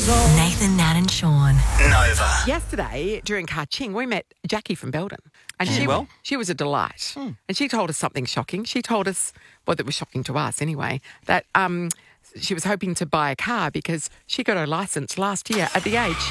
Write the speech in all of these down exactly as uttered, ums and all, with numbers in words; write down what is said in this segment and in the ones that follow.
Nathan, Nat and Sean. Nova. Yesterday, during Kaching, we met Jackie from Belden. And Yeah. she, Well? she was a delight. And she told us something shocking. She told us, well, that was shocking to us anyway, that um, she was hoping to buy a car because she got her licence last year at the age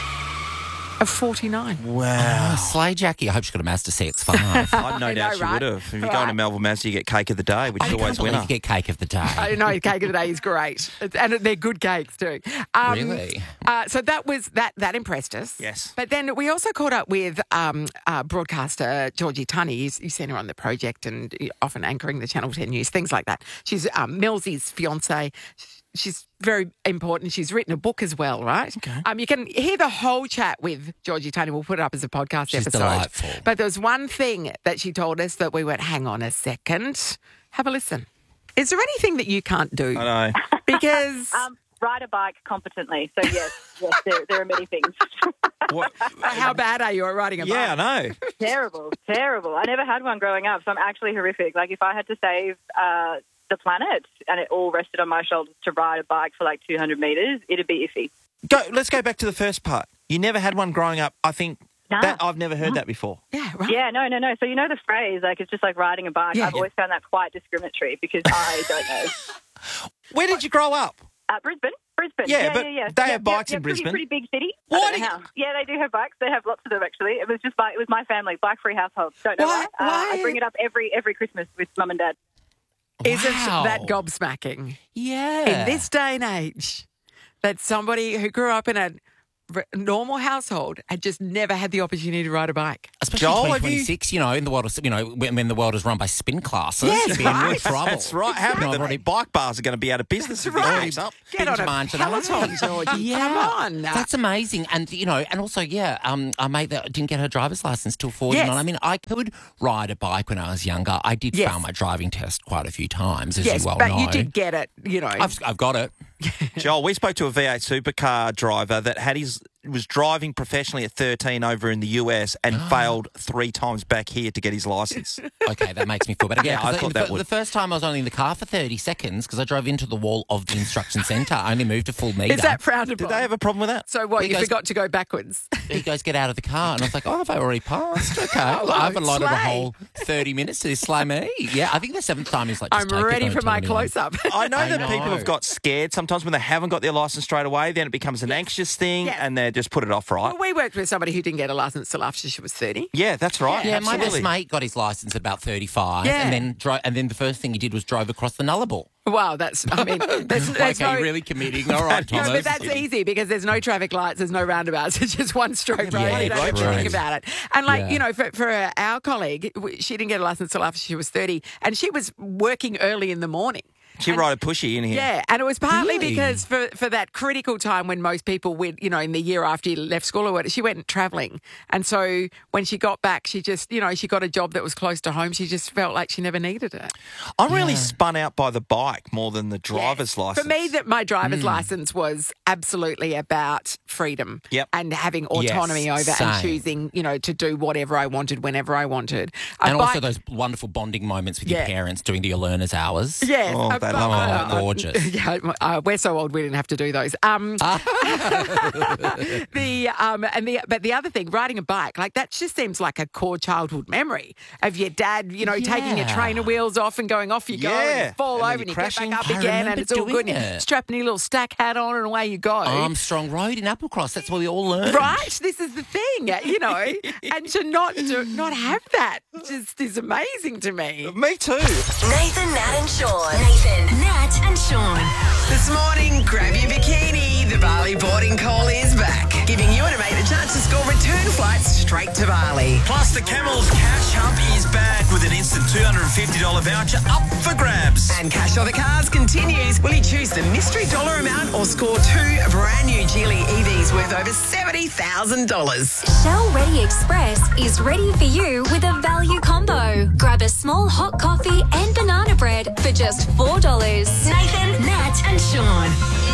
of forty-nine. Wow. Oh, slay Jackie. I hope she got a Mazda C X five. I've no I doubt know, she right? would have. If you go Right. into Melville Mazda, you get cake of the day, which I is can't always believe winner. you get cake of the day. I know, cake of the day is great. And they're good cakes too. Um, Really? Uh, so that was, that that impressed us. Yes. But then we also caught up with um, uh, broadcaster Georgie Tunney. You've, you've seen her on The Project and often anchoring the Channel ten News, things like that. She's um, Millsy's fiancée. She's very important. She's written a book as well, right? Okay. Um, you can hear the whole chat with Georgie Tunney. We'll put it up as a podcast She's episode. delightful. But there was one thing that she told us that we went, hang on a second. Have a listen. Is there anything that you can't do? I know. Because Um, ride a bike competently. So, yes, yes, there, there are many things. What? how bad are you at riding a bike? Yeah, I know. terrible, terrible. I never had one growing up, so I'm actually horrific. Like, if I had to save uh, the planet and it all rested on my shoulders to ride a bike for like two hundred metres, it'd be iffy. Go. Let's go back to the first part. You never had one growing up. I think Nah. that I've never heard that before. Yeah, right. Yeah, no, no, no. So, you know the phrase, like, it's just like riding a bike. Yeah, I've yeah. always found that quite discriminatory because I don't know. Where did you grow up? Uh, Brisbane? Brisbane. Yeah, yeah, but yeah, yeah. they yeah, have bikes yeah, in yeah, pretty, Brisbane. Pretty big city. Why I don't do know you- how. Yeah, they do have bikes. They have lots of them, actually. It was just, like, it was my family, bike-free household. Don't know Why- why. Uh, why- I bring it up every every Christmas with mum and dad. Isn't Wow. that gobsmacking? Yeah. In this day and age, that somebody who grew up in a r- normal household had just never had the opportunity to ride a bike. Especially Joel, in have twenty twenty-six, you... know, in the world of, you know, when, when the world is run by spin classes, Yes, you'd be in real right. trouble. That's right. How You know, about I've the already bike bars are going to be out of business if this Right. keeps up? Get on a Binge today. Peloton, Georgie. Yeah. Come on. That's amazing. And, you know, and also, yeah, um, our mate that didn't get her driver's license till forty-nine. Yes. I mean, I could ride a bike when I was younger. I did Yes. fail my driving test quite a few times, as yes, you well but know. you did get it, you know. I've, I've got it. Joel, we spoke to a V eight supercar driver that had his was driving professionally at thirteen over in the U S and failed three times back here to get his license. Okay, that makes me feel better. Yeah, I 'cause thought the, that the, would. the first time I was only in the car for thirty seconds because I drove into the wall of the instruction centre. I only moved to full metre. Is that frowned Did upon? they have a problem with that? So what, He you goes- forgot to go backwards? He goes, get out of the car. And I was like, oh, have I already passed? Okay. Oh, I haven't allotted a slay. whole thirty minutes to this slay me. Yeah, I think the seventh time is like, just I'm take it, ready don't for tell my anyone. close-up. I know I that know. people have got scared sometimes when they haven't got their license straight away. Then it becomes an anxious thing, Yes. and they just put it off, right? Well, we worked with somebody who didn't get a licence till after she was thirty. Yeah, that's right. Yeah, my absolutely. best mate got his license at about thirty-five, Yeah. and then dro- and then the first thing he did was drove across the Nullarbor. Wow, that's, I mean, there's, there's Okay, no... you're really committing. All right, No, Thomas. but that's easy because there's no traffic lights, there's no roundabouts. It's just one straight road. Yeah, you don't have to true. think about it. And like, Yeah. you know, for, for our colleague, w- she didn't get a license till after she was thirty, and she was working early in the morning. She And- ride a pushy in here. Yeah, and it was partly Really? because for, for that critical time when most people went, you know, in the year after you left school or whatever, she went travelling. And so when she got back, she just, you know, she got a job that was close to home. She just felt like she never needed it. I'm really spun out by the bike more than the driver's license. For me, that my driver's Hmm. license was absolutely about freedom Yep. and having autonomy Yes, over and same. choosing, you know, to do whatever I wanted whenever I wanted. A And also bike- those wonderful bonding moments with Yeah. your parents doing the learner's hours. Yes. Oh, a they bi- love Oh, that. gorgeous. Yeah, uh, we're so old we didn't have to do those. Um, the um, and the but the other thing, riding a bike, like that just seems like a core childhood memory of your dad, you know, taking your Yeah. trainer wheels off and going off you go, and Yeah. you fall And then over you're and you crashing. get back up I again, and remember it's all good. doing And you it. strap your little stack hat on, and away you go. Armstrong Road in Applecross. That's where we all learned. Right, this is the thing, you know, and to not to not have that just is amazing to me. Me too. Nathan, Nat and Sean. Nathan, Nat and Sean. This morning, grab your bikini. The Bali boarding call is back, giving you and a mate a chance to score return flights straight to Bali. Plus, the Camels Cash Hump is back with an instant two hundred fifty dollars voucher up for grabs. And Cash or the Cars continues. Will you choose the mystery dollar amount or score two brand new Geely E Vs worth over seventy thousand dollars? Shell Ready Express is ready for you with a value combo. Grab a small hot coffee and banana bread for just four dollars. Nathan, Nat and Sean. Nova.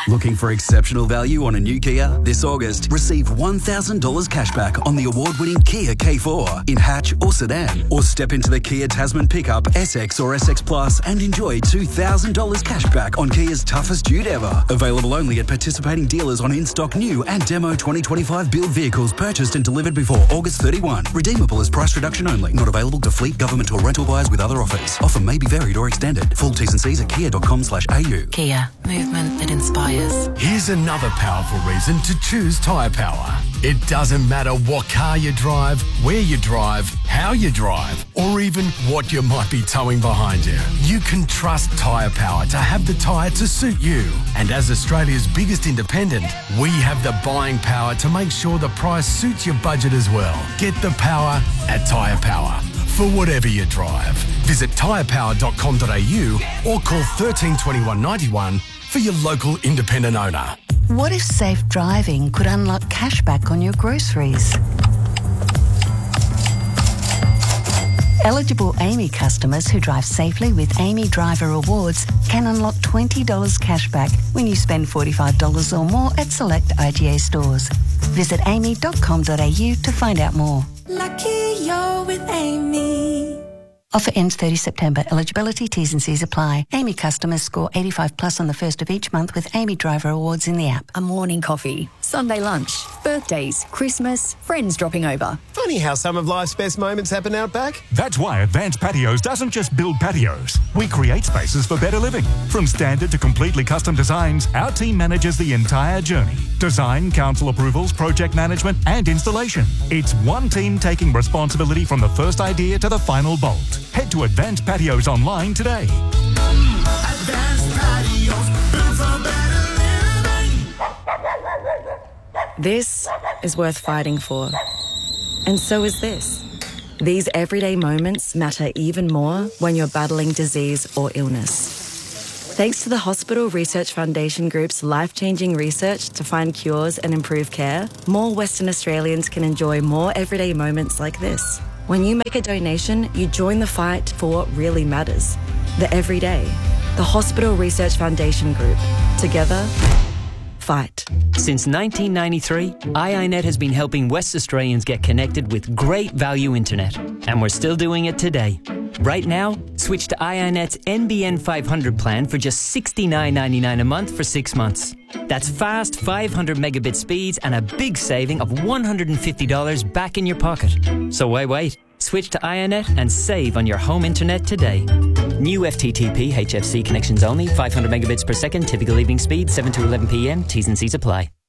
Looking for exceptional value on a new Kia? This August, receive one thousand dollars cashback on the award-winning Kia K four in hatch or sedan. Or step into the Kia Tasman pickup, S X or S X Plus and enjoy two thousand dollars cashback on Kia's toughest dude ever. Available only at participating dealers on in-stock new and demo twenty twenty-five build vehicles purchased and delivered before August thirty-first. Redeemable as price reduction only. Not available to fleet, government or rental buyers with other offers. Offer may be varied or extended. Full T's and C's at kia dot com slash a u. Kia. Movement that inspires. Here's another powerful reason to choose Tyre Power. It doesn't matter what car you drive, where you drive, how you drive, or even what you might be towing behind you. You can trust Tyre Power to have the tyre to suit you. And as Australia's biggest independent, we have the buying power to make sure the price suits your budget as well. Get the power at Tyre Power for whatever you drive. Visit tyre power dot com dot a u or call thirteen twenty-one ninety-one for your local independent owner. What if safe driving could unlock cashback on your groceries? Eligible Amy customers who drive safely with Amy Driver Rewards can unlock twenty dollars cashback when you spend forty-five dollars or more at select I G A stores. Visit amy dot com dot a u to find out more. Lucky you're with Amy. Offer ends thirtieth September. Eligibility, T's and C's apply. Amy customers score eighty-five plus on the first of each month with Amy Driver Awards in the app. A morning coffee, Sunday lunch, birthdays, Christmas, friends dropping over. Funny how some of life's best moments happen out back. That's why Advanced Patios doesn't just build patios. We create spaces for better living. From standard to completely custom designs, our team manages the entire journey. Design, council approvals, project management and installation. It's one team taking responsibility from the first idea to the final bolt. Head to Advanced Patios online today. Advanced Patios, built for better living. This is worth fighting for. And so is this. These everyday moments matter even more when you're battling disease or illness. Thanks to the Hospital Research Foundation Group's life-changing research to find cures and improve care, more Western Australians can enjoy more everyday moments like this. When you make a donation, you join the fight for what really matters. The everyday. The Hospital Research Foundation Group. Together, fight. Since nineteen ninety-three, I I Net has been helping West Australians get connected with great value internet. And we're still doing it today. Right now, switch to I I Net's N B N five hundred plan for just sixty-nine ninety-nine a month for six months. That's fast five hundred megabit speeds and a big saving of one hundred fifty dollars back in your pocket. So why wait? Switch to I I Net and save on your home internet today. New F T T P H F C connections only, five hundred megabits per second, typical evening speed, seven to eleven p m, T's and C's apply.